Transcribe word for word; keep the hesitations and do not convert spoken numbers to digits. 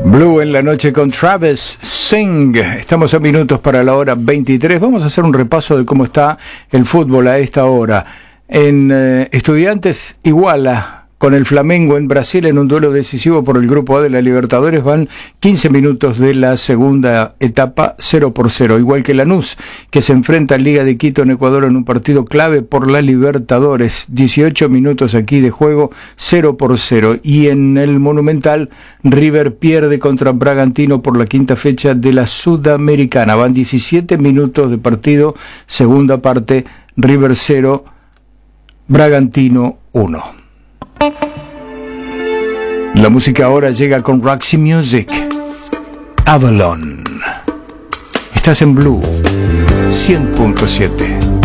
Blue en la noche con Travis Sing. Estamos a minutos para la hora veintitrés. Vamos a hacer un repaso de cómo está el fútbol a esta hora. En eh, Estudiantes iguala con el Flamengo en Brasil en un duelo decisivo por el Grupo A de la Libertadores. Van quince minutos de la segunda etapa, cero por cero. Igual que Lanús, que se enfrenta a Liga de Quito en Ecuador en un partido clave por la Libertadores. dieciocho minutos aquí de juego, cero por cero. Y en el Monumental, River pierde contra Bragantino por la quinta fecha de la Sudamericana. Van diecisiete minutos de partido, segunda parte, River cero, Bragantino uno. La música ahora llega con Roxy Music. Avalon. Estás en Blue cien punto siete.